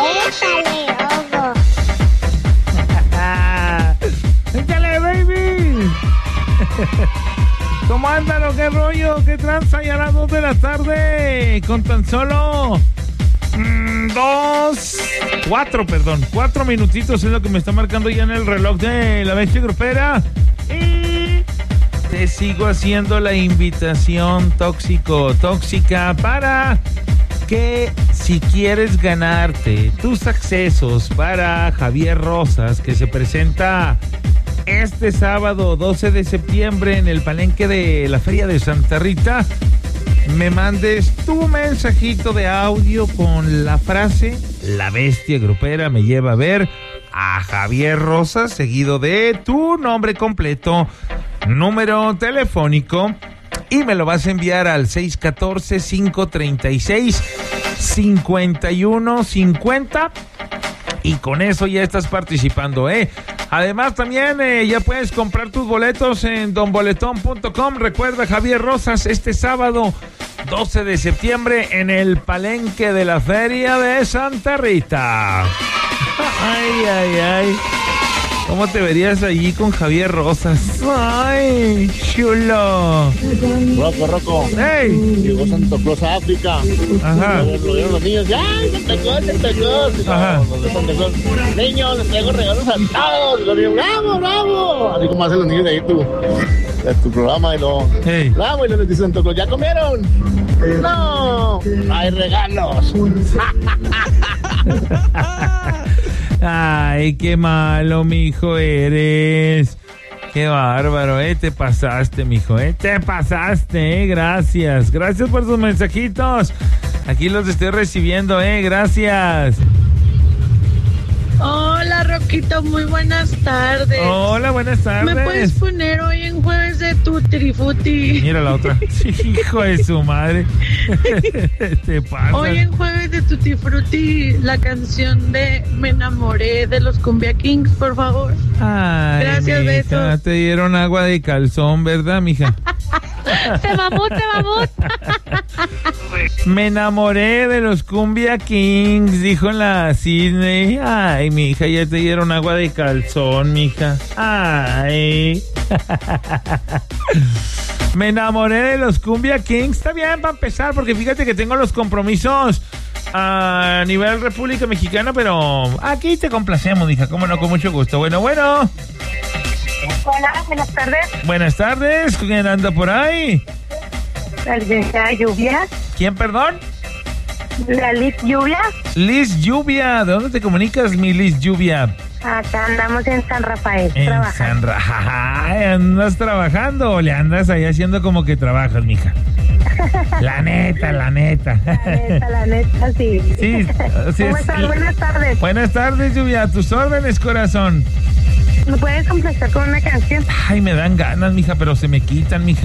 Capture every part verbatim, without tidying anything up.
Échale, ojo. ¡Échale, baby! ¿Cómo andan o qué rollo? ¿Qué tranza? Ya a las dos de la tarde. Con tan solo... Mmm, dos... Cuatro, perdón. Cuatro minutitos es lo que me está marcando ya en el reloj de la bestia grupera. Y... te sigo haciendo la invitación tóxico, tóxica para... que si quieres ganarte tus accesos para Javier Rosas, que se presenta este sábado doce de septiembre en el palenque de la Feria de Santa Rita, me mandes tu mensajito de audio con la frase "La bestia grupera me lleva a ver a Javier Rosas", seguido de tu nombre completo, número telefónico, y me lo vas a enviar al seis uno cuatro, cinco tres seis, cinco uno cinco cero y con eso ya estás participando, ¿eh? Además también eh, ya puedes comprar tus boletos en don boletón punto com. Recuerda, Javier Rosas este sábado doce de septiembre en el palenque de la Feria de Santa Rita. Ay, ay, ay. ¿Cómo te verías allí con Javier Rosas? ¡Ay, chulo! Rocco, Rocco. ¡Ey! Llegó Santo Claus a África. Ajá. Lo, lo vieron los niños. ¡Ay, Santa Claus, Santa Claus! Ajá. No, los de Santa Claus. Niños, les traigo regalos a todos. Los niños, ¡bravo, bravo! Así como hacen los niños de ahí tu, de tu programa. Y lo, Hey. ¡bravo! Y les dice Santo Claus, ¿ya comieron? ¡No! ¡Hay regalos! Ay, qué malo, mijo, eres. Qué bárbaro, eh, te pasaste, mijo, eh, te pasaste, eh, gracias. Gracias por sus mensajitos. Aquí los estoy recibiendo, eh, gracias. Hola, Roquito, muy buenas tardes. Hola, buenas tardes. ¿Me puedes poner hoy en jueves de Tutti Frutti? Mira la otra. Hijo de su madre. Te pasa. Hoy en jueves de Tutti Frutti, la canción de Me enamoré de los Cumbia Kings, por favor. Ay, Gracias, mija, Beto. te dieron agua de calzón, ¿verdad, mija? Se mamó, se mamó. Me enamoré de los Cumbia Kings, dijo la Sidney. Ay, mija, ya te dieron agua de calzón, mija. Ay. Me enamoré de los Cumbia Kings. Está bien para empezar, porque fíjate que tengo los compromisos a nivel República Mexicana, pero aquí te complacemos, mija. Cómo no, con mucho gusto. Bueno, bueno. Hola, buenas tardes. Buenas tardes. ¿Quién anda por ahí? La licenciada Lluvia. ¿Quién, perdón? La Liz Lluvia. Liz Lluvia. ¿De dónde te comunicas, mi Liz Lluvia? Acá andamos en San Rafael, En trabajando. San Ra- Ay, ¿andas trabajando o le andas ahí haciendo como que trabajas, mija? La neta, la neta. La neta, la neta, sí. Sí, sí, ¿Cómo sí. estás? Buenas tardes. Buenas tardes, Lluvia. A tus órdenes, corazón. ¿Me puedes complacer con una canción? Ay, me dan ganas, mija, pero se me quitan, mija.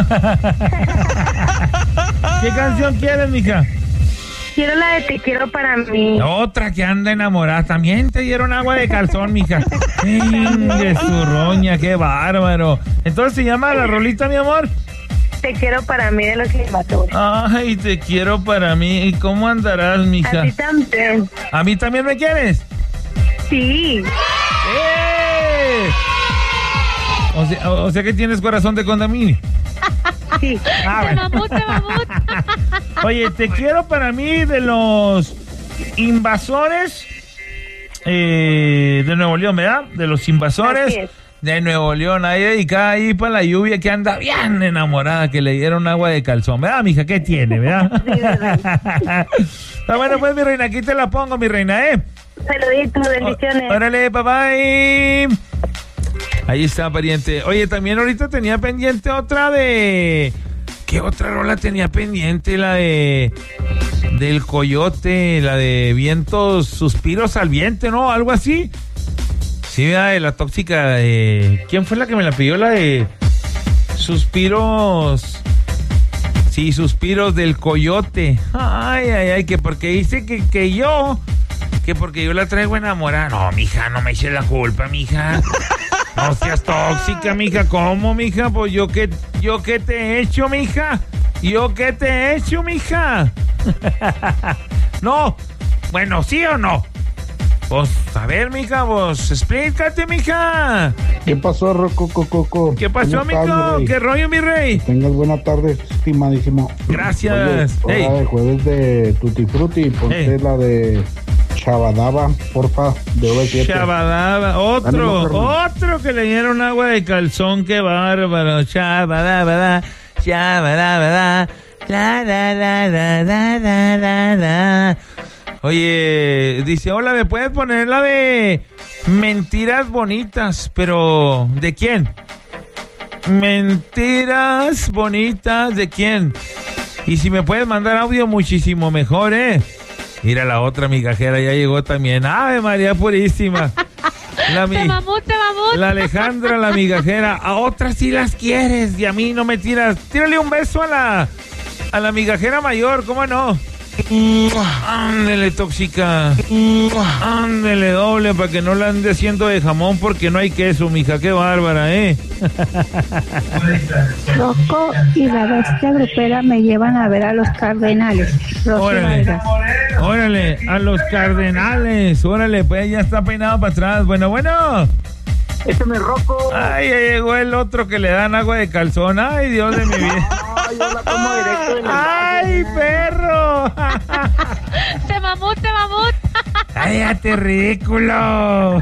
¿Qué canción quieres, mija? Quiero la de Te quiero para mí. Otra que anda enamorada. También te dieron agua de calzón, mija. ¡De su roña! ¡Qué bárbaro! Entonces se llama la rolita, mi amor. Te quiero para mí de los invasores. Ay, te quiero para mí. ¿Y cómo andarás, mija? A ti también. ¿A mí también me quieres? Sí. ¡Eh! O sea, o, o sea que tienes corazón de condominio. Sí. Ah, Se bueno. mamó, se mamó. Oye, te quiero para mí de los invasores eh, de Nuevo León, ¿verdad? De los invasores Así es. de Nuevo León. Ahí dedicada ahí para la Lluvia, que anda bien enamorada, que le dieron agua de calzón, ¿verdad, mija? ¿Qué tiene, verdad? Sí, verdad. Está bueno, pues, mi reina, aquí te la pongo, mi reina, ¿eh? Saluditos, bendiciones. Órale, papá. Ahí está, pariente. Oye, también ahorita tenía pendiente otra de... ¿Qué otra rola tenía pendiente? La de... Del Coyote, la de Vientos, Suspiros al Viento, ¿no? Algo así. Sí, ¿verdad? De la tóxica de... ¿Quién fue la que me la pidió? La de... Suspiros... Sí, Suspiros del Coyote. Ay, ay, ay, que porque dice que, que yo... Que porque yo la traigo enamorada. No, mija, no me eches la culpa, mija. No seas tóxica, mija. ¿Cómo, mija? Pues yo qué, yo qué te he hecho, mija. ¿Yo qué te he hecho, mija? No. Bueno, ¿sí o no? Pues, a ver, mija, vos, explícate, mija. ¿Qué pasó, Rocco Coco? ¿Qué pasó, mijo? ¿Qué rollo, mi rey? Tengas buena tarde, estimadísimo. Gracias. Oye, Ey. hora de jueves de Tutti Frutti, ponte Ey. la de Chabadaba, porfa, de V siete. Chabadaba, otro, Ánimo, carnal. otro que le dieron agua de calzón, qué bárbaro. Chabadaba, chabadaba, la la la la la la la la. Oye, dice, hola, ¿me puedes poner la de mentiras bonitas? Pero, ¿de quién? Mentiras bonitas, ¿de quién? Y si me puedes mandar audio, muchísimo mejor, ¿eh? Mira, la otra migajera ya llegó también. ¡Ave María Purísima! La, mi- Te mamut, te mamut. la Alejandra, la migajera. A otras sí las quieres y a mí no me tiras. Tírale un beso a la, a la migajera mayor, ¿cómo no? Ándele, tóxica. Ándele, doble, para que no la ande haciendo de jamón porque no hay queso, mija. Qué bárbara, ¿eh? Rocco y la bestia grupera me llevan a ver a los cardenales. Rosy Órale, Vargas. órale, a los cardenales. Órale, pues ya está peinado para atrás. Bueno, bueno. Este me Rocco. Ay, ya llegó el otro que le dan agua de calzón. Ay, Dios de mi vida. No, yo la tomo directo del Ay, perro. Te mamut, te mamut. Cállate, ridículo.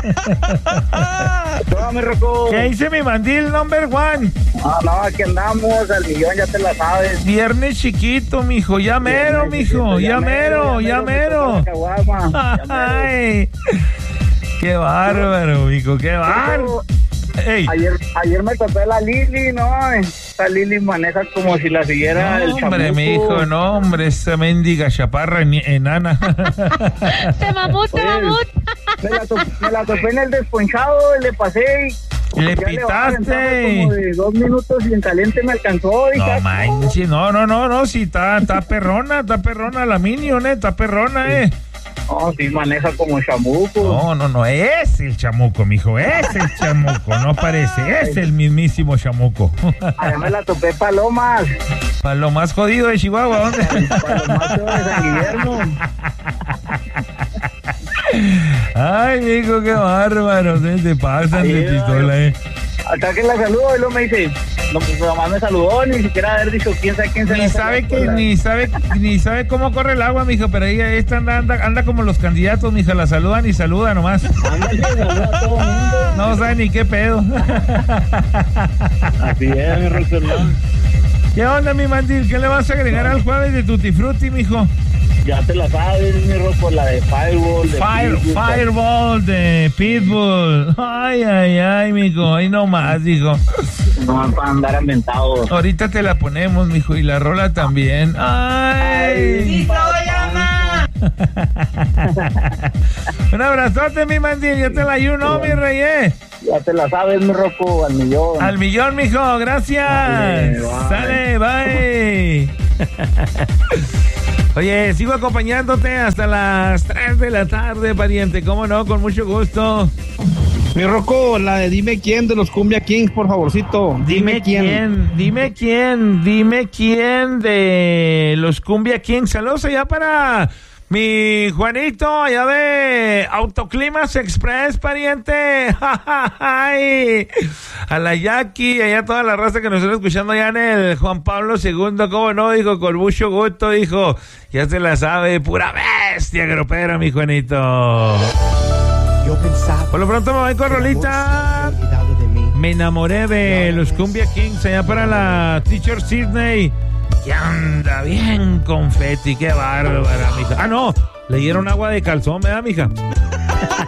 Tómame, Rocco. ¿Qué hice mi mandil number one? Ah, no, aquí andamos, al millón, ya te la sabes. Viernes chiquito, mijo. Ya mero, mijo. Ya mero, ya mero. Ay, qué bárbaro, mijo. Qué bárbaro. Ey. Ayer, ayer me topé la Lili, ¿no? Esta Lili maneja como si la siguiera el No, chamuco. hombre, mijo, no, hombre, esa mendiga chaparra en- enana. Te mamut, te Oye, mamut. Me la, to- me la topé en el desponchado, le pasé y Le ya le bajé a pitaste. aventar como de dos minutos y en caliente me alcanzó. Y No ya- manches, no, no, no, no, si está, está perrona, está perrona la Minion, eh, está perrona, eh. No, sí maneja como chamuco. No, no, no, es el chamuco, mijo, es el chamuco, no parece, es el mismísimo chamuco. Allá me la topé Palomas. Para lo más jodido de Chihuahua, ¿dónde? Palomas de San Guillermo. Ay, mijo, qué bárbaro, se te pasan de Ahí va, pistola, eh. Acá que la saludo y luego me dice, no, pues mamá me saludó, ni siquiera haber dicho quién sabe quién se Ni la sabe saludó, que, la- ni sabe, ni sabe cómo corre el agua, mijo, pero ella esta anda, anda, anda como los candidatos, mija, la saludan y saluda nomás. Ándale, saluda a todo el mundo. No sabe ni qué pedo. Así es, mi Roque, ¿no? ¿Qué onda, mi mandil? ¿Qué le vas a agregar al jueves de Tutti Frutti, mijo? Ya te la sabes, mi Roco, la de Fireball. De Fire, Pitbull, Fireball de Pitbull. Ay, ay, ay, mijo. Ay, no más, hijo. No van para andar ambientados. Ahorita te la ponemos, mijo, y la rola también. Ay. Un abrazote, mi mandil. Ya te la ayuno, mi rey, eh. Ya te la sabes, mi Roco, al millón. Al millón, mijo. Gracias. Sale, bye. Sale, bye. Oye, sigo acompañándote hasta las tres de la tarde, pariente. ¿Cómo no? Con mucho gusto. Mi Rocco, la de dime quién de los Cumbia Kings, por favorcito. Dime quién, dime quién, dime quién de los Cumbia Kings. Saludos allá para mi Juanito, allá de Autoclimas Express, pariente. Ay, a la Jackie, allá toda la raza que nos está escuchando allá en el Juan Pablo segundo, ¿cómo no? Dijo, con mucho gusto, dijo. Ya se la sabe, pura bestia gropera, mi Juanito. Por lo pronto me voy con rolita. Me enamoré de los Cumbia Kings allá para la Teacher Sidney. Que anda bien confeti, qué bárbara, mija. Ah, no, le dieron agua de calzón, ¿verdad, mija?